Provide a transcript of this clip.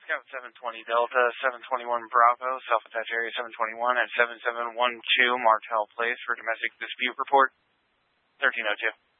Scout 720 Delta, 721 Bravo, self-attached area 721 at 7712 Martel Place for domestic dispute report, 1302.